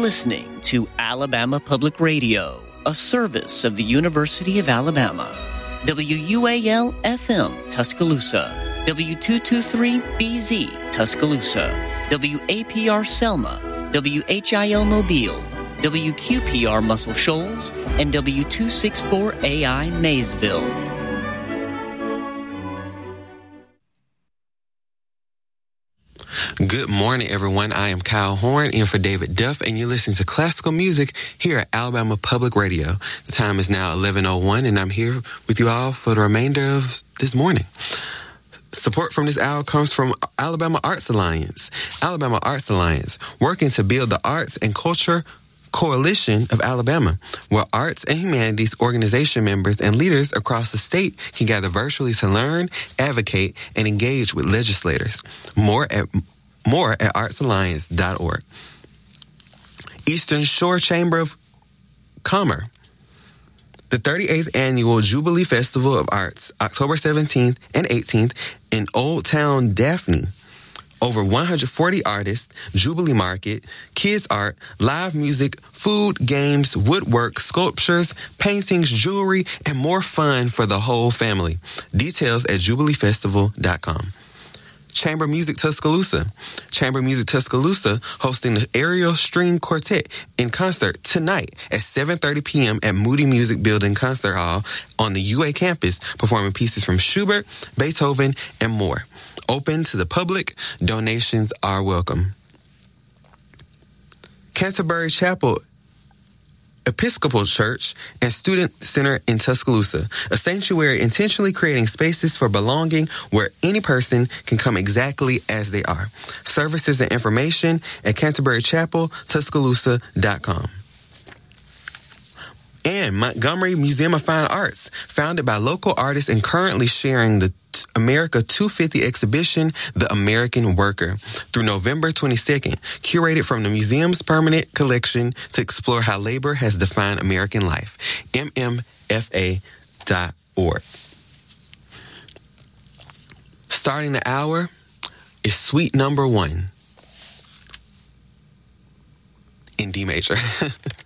listening to Alabama Public Radio, a service of the University of Alabama. WUAL-FM Tuscaloosa, W223BZ Tuscaloosa, WAPR Selma, WHIL Mobile, WQPR Muscle Shoals, and W264AI Maysville. Good morning, everyone. I am Kyle Horn, in for David Duff, and you're listening to classical music here at Alabama Public Radio. The time is now 11:01, and I'm here with you all for the remainder of this morning. Support from this hour comes from Alabama Arts Alliance. Alabama Arts Alliance, working to build the arts and culture coalition of Alabama, where arts and humanities organization members and leaders across the state can gather virtually to learn, advocate, and engage with legislators. More at artsalliance.org. Eastern Shore Chamber of Commerce. The 38th Annual Jubilee Festival of Arts, October 17th and 18th in Old Town Daphne. Over 140 artists, Jubilee Market, kids art, live music, food, games, woodwork, sculptures, paintings, jewelry, and more fun for the whole family. Details at jubileefestival.com. Chamber Music Tuscaloosa. Chamber Music Tuscaloosa hosting the Aerial String Quartet in concert tonight at 7:30 p.m. at Moody Music Building Concert Hall on the UA campus, performing pieces from Schubert, Beethoven, and more. Open to the public. Donations are welcome. Canterbury Chapel Episcopal Church and Student Center in Tuscaloosa, a sanctuary intentionally creating spaces for belonging where any person can come exactly as they are. Services and information at CanterburyChapelTuscaloosa.com. And Montgomery Museum of Fine Arts, founded by local artists and currently sharing the America 250 exhibition, The American Worker, through November 22nd, curated from the museum's permanent collection to explore how labor has defined American life. MMFA.org. Starting the hour is Suite Number 1 in D major.